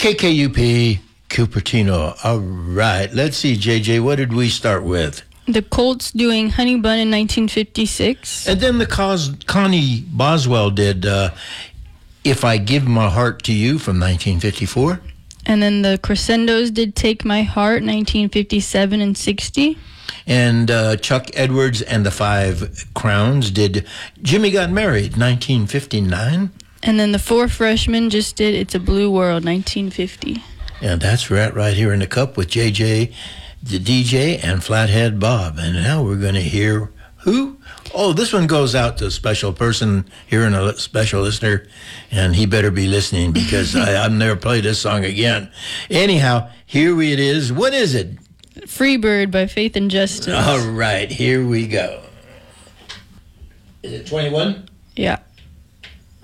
KKUP Cupertino. All right. Let's see, JJ, what did we start with? The Colts doing Honey Bun in 1956. And then Connie Boswell did If I Give My Heart to You from 1954. And then the Crescendos did Take My Heart, 1957 and 60. And Chuck Edwards and the Five Crowns did Jimmy Got Married, 1959. And then the Four Freshmen just did It's a Blue World, 1950. And that's right here in the cup with JJ, the DJ, and Flathead Bob. And now we're going to hear who? Oh, this one goes out to a special person here and a special listener, and he better be listening because I've never played this song again. Anyhow, here it is. What is it? Freebird by Faith and Justice. All right, here we go. Is it 21? Yeah.